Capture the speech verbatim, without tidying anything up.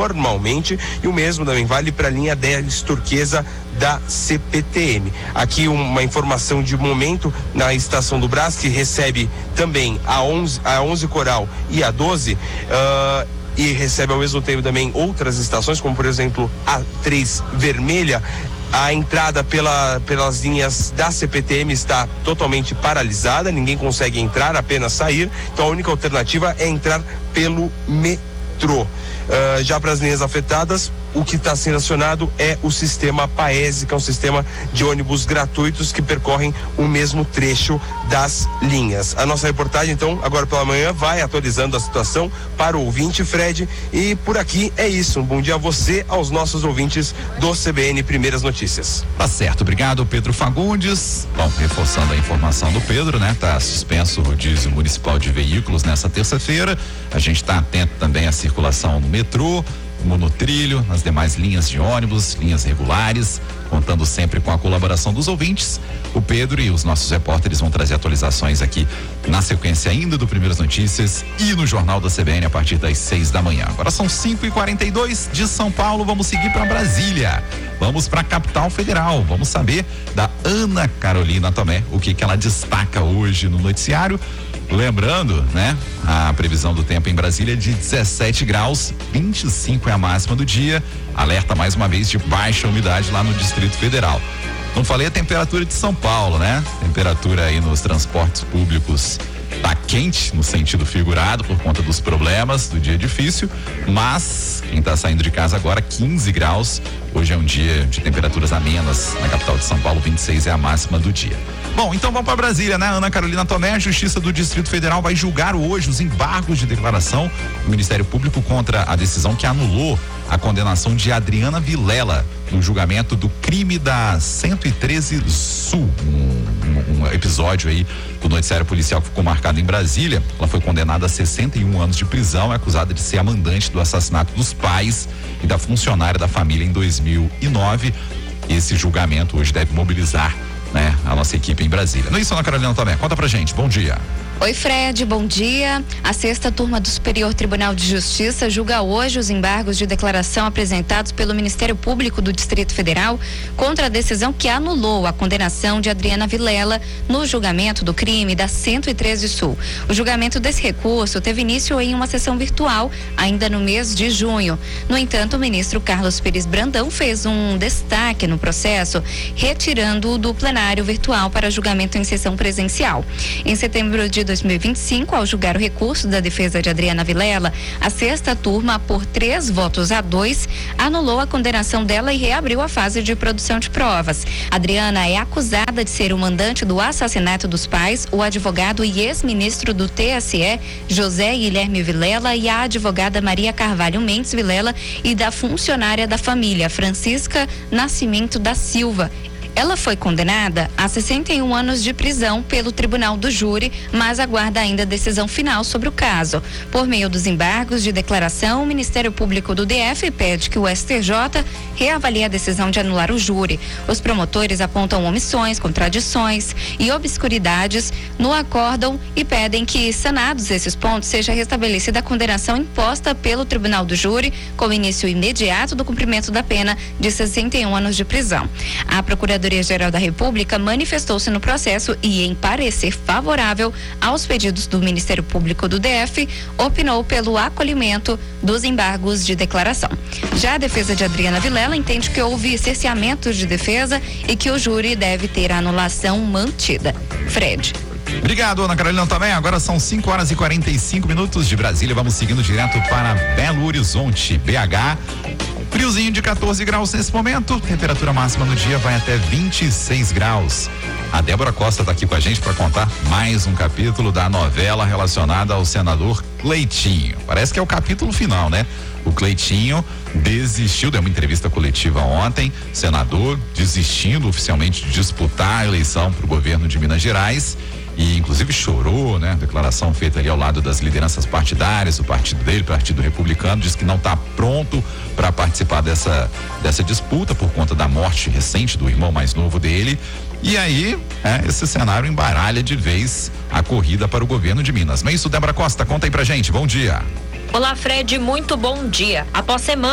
normalmente, e o mesmo também vale para a linha dez Turquesa da C P T M. Aqui uma informação de momento na estação do Brás, que recebe também a onze, a onze Coral e a doze, uh, e recebe ao mesmo tempo também outras estações, como por exemplo a três Vermelha. A entrada pela, pelas linhas da C P T M está totalmente paralisada, ninguém consegue entrar, apenas sair, então a única alternativa é entrar pelo metrô. Uh, já para as linhas afetadas, o que está sendo acionado é o sistema Paese, que é um sistema de ônibus gratuitos que percorrem o mesmo trecho das linhas. A nossa reportagem, então, agora pela manhã, vai atualizando a situação para o ouvinte, Fred, e por aqui é isso. Um bom dia a você, aos nossos ouvintes do C B N Primeiras Notícias. Tá certo, obrigado, Pedro Fagundes. Bom, reforçando a informação do Pedro, né? Tá suspenso o rodízio municipal de veículos nessa terça-feira. A gente está atento também à circulação no metrô, monotrilho, nas demais linhas de ônibus, linhas regulares, contando sempre com a colaboração dos ouvintes. O Pedro e os nossos repórteres vão trazer atualizações aqui na sequência ainda do Primeiras Notícias e no Jornal da C B N a partir das seis da manhã. Agora são cinco e quarenta e dois de São Paulo, vamos seguir para Brasília. Vamos para a capital federal, vamos saber da Ana Carolina Tomé, o que que ela destaca hoje no noticiário. Lembrando, né? A previsão do tempo em Brasília é de dezessete graus, vinte e cinco é a máxima do dia. Alerta mais uma vez de baixa umidade lá no Distrito Federal. Não falei a temperatura de São Paulo, né? Temperatura aí nos transportes públicos tá quente no sentido figurado por conta dos problemas do dia difícil, mas quem tá saindo de casa agora, quinze graus. Hoje é um dia de temperaturas amenas na capital de São Paulo, vinte e seis é a máxima do dia. Bom, então vamos para Brasília, né? Ana Carolina Tomé, a Justiça do Distrito Federal vai julgar hoje os embargos de declaração do Ministério Público contra a decisão que anulou a condenação de Adriana Vilela no julgamento do crime da cento e treze Sul, um, um episódio aí do noticiário policial que ficou marcado em Brasília. Ela foi condenada a sessenta e um anos de prisão, é acusada de ser a mandante do assassinato dos pais e da funcionária da família em dois mil e nove. Esse julgamento hoje deve mobilizar, né, a nossa equipe em Brasília. Não é isso, Ana Carolina Tomé? Conta pra gente, bom dia. Oi, Fred, bom dia. A sexta turma do Superior Tribunal de Justiça julga hoje os embargos de declaração apresentados pelo Ministério Público do Distrito Federal contra a decisão que anulou a condenação de Adriana Vilela no julgamento do crime da cento e treze Sul. O julgamento desse recurso teve início em uma sessão virtual ainda no mês de junho. No entanto, o ministro Carlos Pires Brandão fez um destaque no processo, retirando-o do plenário virtual para julgamento em sessão presencial. Em setembro de dois mil e vinte e cinco, ao julgar o recurso da defesa de Adriana Vilela, a sexta turma, por três votos a dois, anulou a condenação dela e reabriu a fase de produção de provas. Adriana é acusada de ser o mandante do assassinato dos pais, o advogado e ex-ministro do T S E, José Guilherme Vilela, e a advogada Maria Carvalho Mendes Vilela, e da funcionária da família, Francisca Nascimento da Silva. Ela foi condenada a sessenta e um anos de prisão pelo Tribunal do Júri, mas aguarda ainda a decisão final sobre o caso. Por meio dos embargos de declaração, o Ministério Público do D F pede que o S T J reavalie a decisão de anular o júri. Os promotores apontam omissões, contradições e obscuridades no acórdão e pedem que, sanados esses pontos, seja restabelecida a condenação imposta pelo Tribunal do Júri, com início imediato do cumprimento da pena de sessenta e um anos de prisão. A Procuradoria Procuradoria-Geral da República manifestou-se no processo e, em parecer favorável aos pedidos do Ministério Público do D F, opinou pelo acolhimento dos embargos de declaração. Já a defesa de Adriana Vilela entende que houve cerceamento de defesa e que o júri deve ter a anulação mantida. Fred. Obrigado, Ana Carolina também. Agora são cinco horas e quarenta e cinco minutos de Brasília. Vamos seguindo direto para Belo Horizonte, B H. Friozinho de quatorze graus nesse momento. Temperatura máxima no dia vai até vinte e seis graus. A Débora Costa está aqui com a gente para contar mais um capítulo da novela relacionada ao senador Cleitinho. Parece que é o capítulo final, né? O Cleitinho desistiu, deu uma entrevista coletiva ontem, senador desistindo oficialmente de disputar a eleição para o governo de Minas Gerais. E inclusive chorou, né? Declaração feita ali ao lado das lideranças partidárias, o partido dele, Partido Republicano, diz que não está pronto para participar dessa, dessa disputa por conta da morte recente do irmão mais novo dele. E aí, é, esse cenário embaralha de vez a corrida para o governo de Minas. Não é isso, Débora Costa? Conta aí pra gente, bom dia. Olá, Fred, muito bom dia. Após semana